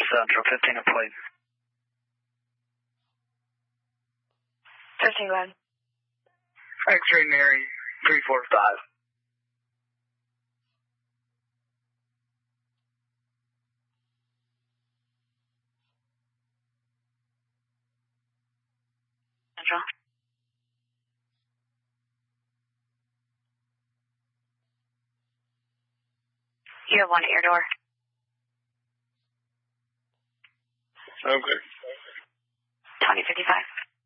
Central 15 a plate. 15, go ahead. X-ray Mary 345. Central. You have one at your door. Okay. 2055.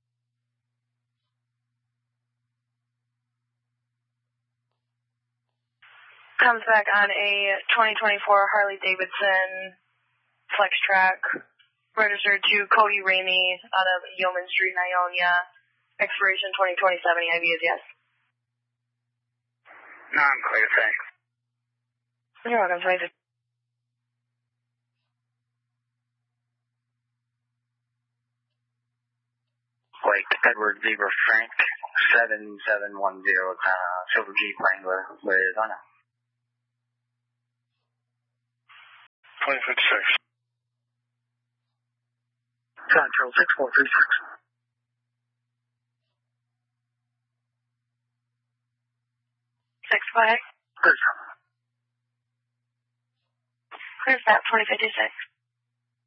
Comes back on a 2024 Harley Davidson Flex Track, registered to Cody Ramey out of Yeoman Street in Ionia. Expiration 2027. IB is yes. No, I'm clear, thanks. You're welcome, 26. Wait, Edward Zebra Frank 7710, Silver Jeep Wrangler with Anna. 2056. Central 6436. Go ahead. Please. Where's that 2056?